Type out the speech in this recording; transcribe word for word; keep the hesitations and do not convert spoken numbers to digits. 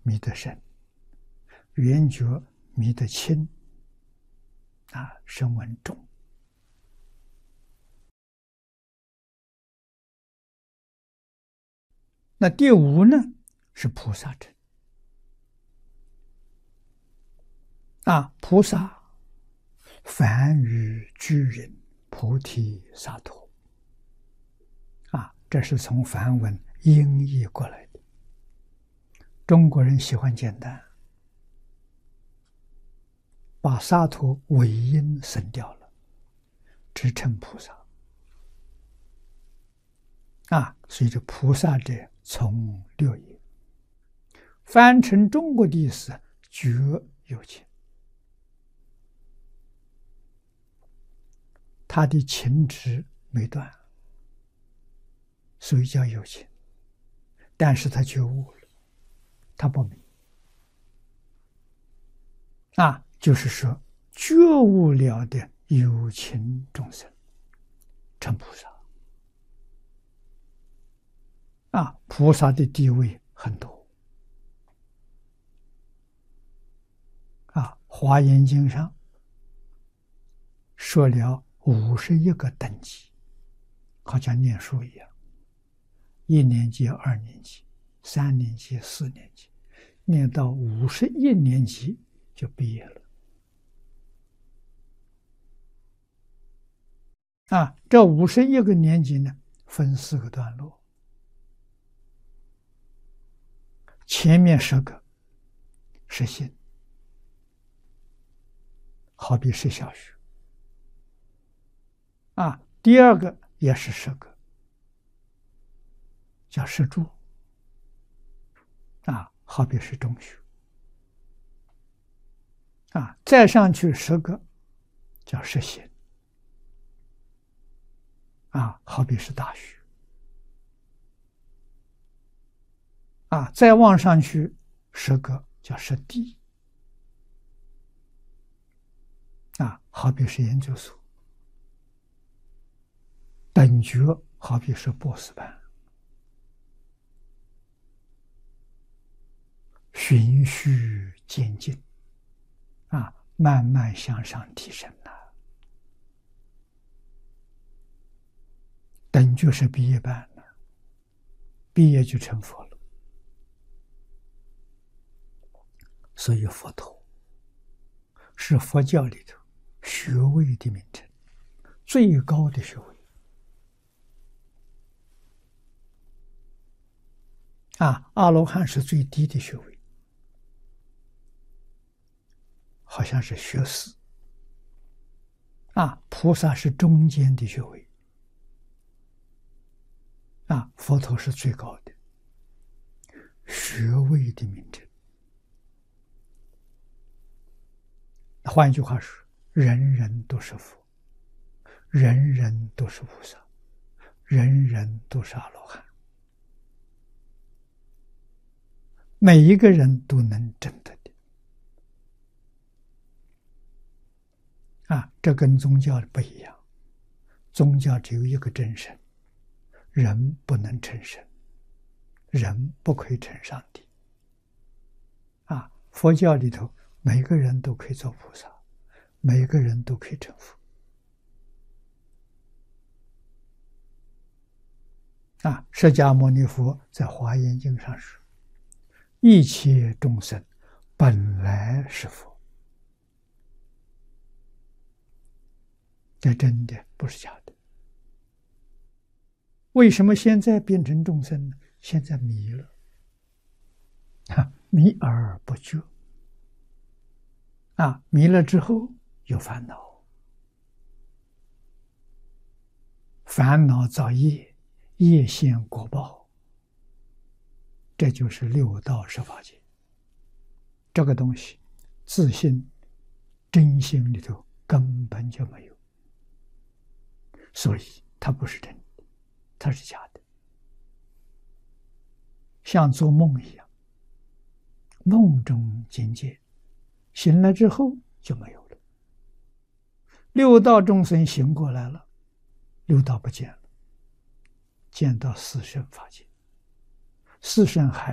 迷得深，圆觉迷得轻，啊，声闻重。那第五呢，是菩萨乘。啊，菩萨凡与居人菩提萨埵。啊，这是从梵文音译过来的。中国人喜欢简单，把萨埵尾音省掉了，只称菩萨。啊，所以这菩萨者从六也。翻成中国的意思，觉有情。他的情执没断，所以叫有情。但是他觉悟了，他不迷。啊，就是说觉悟了的有情众生成菩萨。啊，菩萨的地位很多。啊，《华严经》上说了五十一个等级，好像念书一样，一年级、二年级、三年级、四年级，念到五十一年级就毕业了。啊，这五十一个年级呢，分四个段落。前面十个是心，好比是小学。啊，第二个也是十个，叫十住。啊，好比是中学。啊，再上去十个叫十行。啊，好比是大学。啊，再往上去十个叫十地。啊，好比是研究所。等觉好比是博士班。循序渐进，啊，慢慢向上提升了。等觉是毕业班了，毕业就成佛了。所以佛陀是佛教里头学位的名称，最高的学位。啊，阿罗汉是最低的学位，好像是学士。啊，菩萨是中间的学位。啊，佛陀是最高的学位的名称。换一句话说，人人都是佛，人人都是菩萨，人人都是阿罗汉。每一个人都能证得的。啊，这跟宗教不一样。宗教只有一个真神，人不能成神，人不可以成上帝。啊，佛教里头每个人都可以做菩萨，每个人都可以成佛。啊，释迦牟尼佛在《华严经》上说，一切众生本来是佛。这真的，不是假的。为什么现在变成众生呢？现在迷了，啊，迷而不觉。啊，迷了之后有烦恼，烦恼造业，业现果报，这就是六道十法界。这个东西，自信、真心里头根本就没有，所以它不是真的，它是假的，像做梦一样，梦中境界，醒了之后就没有了。六道众生醒过来了，六道不见了，见到四圣法界，四圣还